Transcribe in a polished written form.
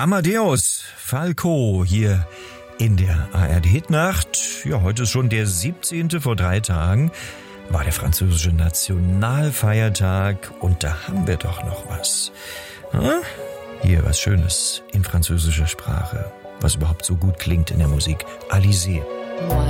Amadeus Falco hier in der ARD-Hitnacht. Ja, heute ist schon der 17. Vor 3 Tagen war der französische Nationalfeiertag und da haben wir doch noch was. Hier was Schönes in französischer Sprache, was überhaupt so gut klingt in der Musik. Alizé. Moi